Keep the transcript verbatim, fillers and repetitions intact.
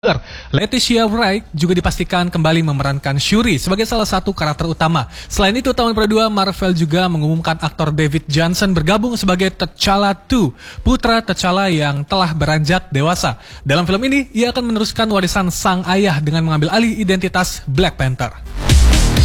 Letitia Wright juga dipastikan kembali memerankan Shuri sebagai salah satu karakter utama. Selain itu, tahun kedua Marvel juga mengumumkan aktor David Johnson bergabung sebagai T'Challa dua, putra T'Challa yang telah beranjak dewasa. Dalam film ini, ia akan meneruskan warisan sang ayah dengan mengambil alih identitas Black Panther.